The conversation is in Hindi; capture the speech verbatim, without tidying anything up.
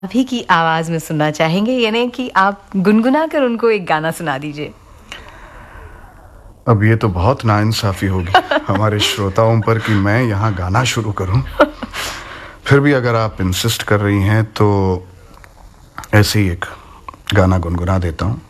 अभी की आवाज़ में सुनना चाहेंगे, यानी कि आप गुनगुना कर उनको एक गाना सुना दीजिए। अब ये तो बहुत नाइंसाफ़ी होगी हमारे श्रोताओं पर कि मैं यहाँ गाना शुरू करूँ। फिर भी अगर आप इंसिस्ट कर रही हैं तो ऐसे ही एक गाना गुनगुना देता हूँ।